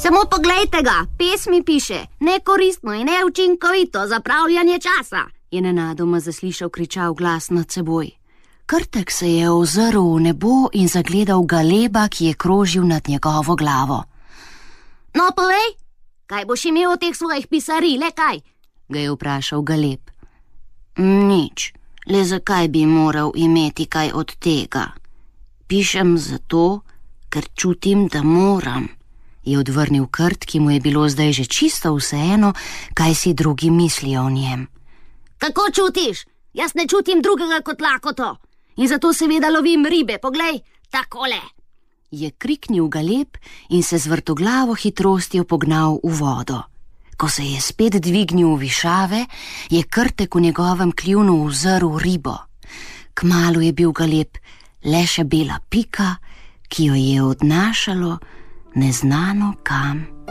Samo poglejte ga, pesmi piše, nekoristno in neučinkovito zapravljanje časa, je nenadoma zaslišal kričal glas nad seboj. Krtek se je ozrl v nebo in zagledal galeba, ki je krožil nad njegovo glavo. No, povej, kaj boš imel od teh svojih pisarij, le kaj? Ga je vprašal galeb. Nič, le zakaj bi moral imeti kaj od tega? Pišem zato, ker čutim, da moram, je odvrnil Krt, ki mu je bilo zdaj že čisto vseeno, kaj si drugi mislijo o njem. Kako čutiš? Jaz ne čutim drugega kot lakoto. In zato seveda lovim ribe, poglej, takole, je kriknil galeb in se z vrtoglavo hitrostjo pognal v vodo. Ko se je spet dvignil v višave, je Krtek v njegovem kljunu uzrl ribo. Kmalu je bil galeb le še bela pika, ki jo je odnašalo neznano kam